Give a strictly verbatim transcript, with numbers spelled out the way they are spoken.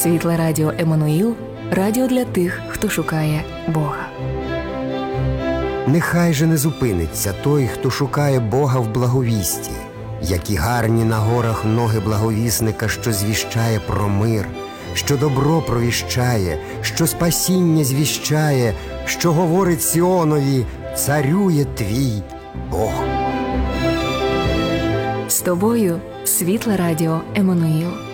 Світле радіо Еммануїл – радіо для тих, хто шукає Бога. Нехай же не зупиниться той, хто шукає Бога в благовісті. Які гарні на горах ноги благовісника, що звіщає про мир, що добро провіщає, що спасіння звіщає, що говорить Сіонові: царює твій Бог. З тобою Світле радіо Еммануїл.